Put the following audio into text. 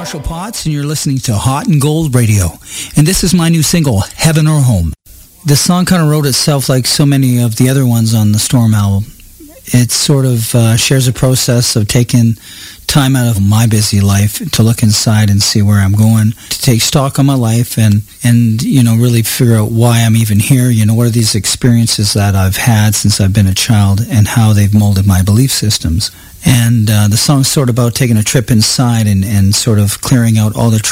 Marshall Potts, and you're listening to Hot and Gold Radio. And this is my new single, Heaven or Home. The song kind of wrote itself like so many of the other ones on the Storm album. It sort of shares a process of taking time out of my busy life to look inside and see where I'm going, to take stock of my life and you know, really figure out why I'm even here. You know, what are these experiences that I've had since I've been a child and how they've molded my belief systems. And the song's sort of about taking a trip inside and sort of clearing out all the